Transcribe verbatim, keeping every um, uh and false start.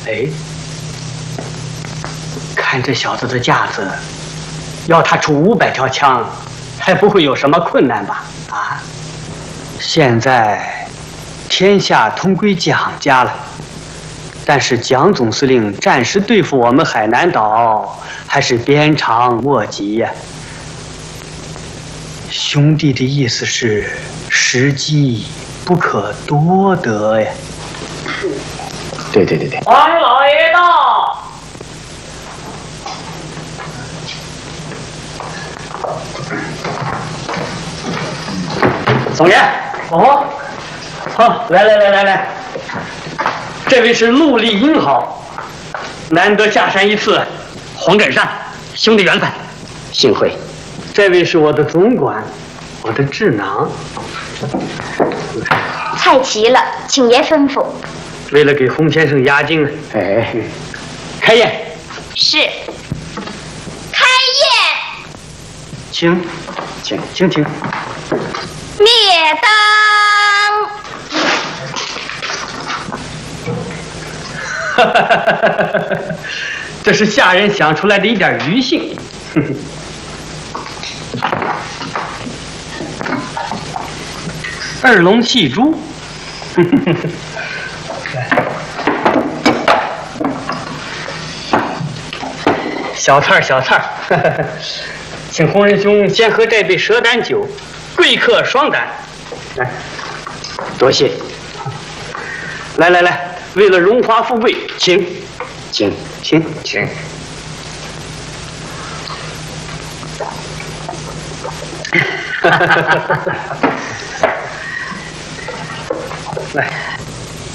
哎，看这小子的架子，要他出五百条枪，还不会有什么困难吧？啊！现在天下同归蒋家了，但是蒋总司令暂时对付我们海南岛还是鞭长莫及呀。兄弟的意思是，时机不可多得呀。 对对对对。 王老爷到。总爷，哦，好，来来来来来，这位是陆力英豪，难得下山一次，黄振山，兄弟缘分， 幸会。 这位是我的总管，我的智囊。 菜齐了，请爷吩咐。 为了给洪先生压惊， 哎， 开宴。 是。开宴。 请，请，请请。 灭灯。 哈哈哈哈哈！这是下人想出来的一点余兴。二龙戏珠。小菜小菜，请洪仁兄先喝这杯蛇胆酒，贵客双胆。来， 多谢。 来来来，为了荣华富贵，请， 请请请。 来。